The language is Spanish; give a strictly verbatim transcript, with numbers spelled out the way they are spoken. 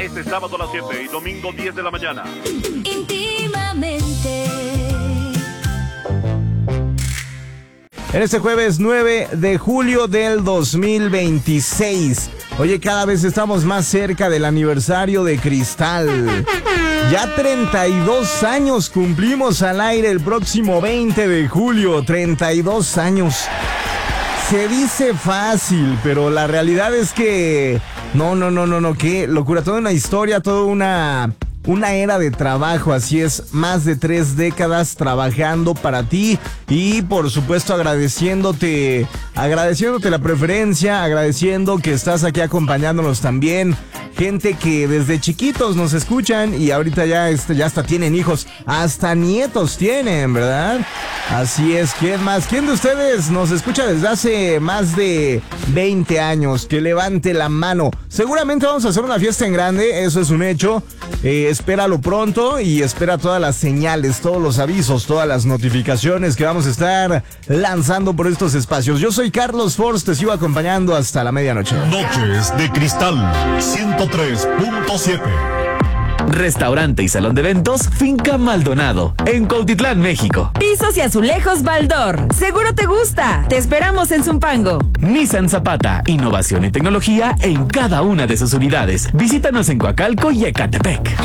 Este sábado a las siete y domingo diez de la mañana. Íntimamente. En este jueves nueve de julio del dos mil veintiséis. Oye, cada vez estamos más cerca del aniversario de Cristal. Ya treinta y dos años cumplimos al aire el próximo veinte de julio. treinta y dos años. Se dice fácil, pero la realidad es que... No, no, no, no, no, qué locura. Toda una historia, toda una... Una era de trabajo, así es, más de tres décadas trabajando para ti y por supuesto agradeciéndote, agradeciéndote la preferencia, agradeciendo que estás aquí acompañándonos también. Gente que desde chiquitos nos escuchan y ahorita ya, este, ya hasta tienen hijos, hasta nietos tienen, ¿verdad? Así es, ¿quién más? ¿Quién de ustedes nos escucha desde hace más de veinte años? Que levante la mano. Seguramente vamos a hacer una fiesta en grande, eso es un hecho. Eh, espéralo pronto y espera todas las señales, todos los avisos, todas las notificaciones que vamos a estar lanzando por estos espacios. Yo soy Carlos Forst, te sigo acompañando hasta la medianoche. Noches de Cristal ciento tres punto siete. Restaurante y salón de eventos Finca Maldonado, en Cuautitlán, México. Pisos y azulejos Baldor. Seguro te gusta. Te esperamos en Zumpango. Nissan Zapata, innovación y tecnología en cada una de sus unidades. Visítanos en Coacalco y Ecatepec.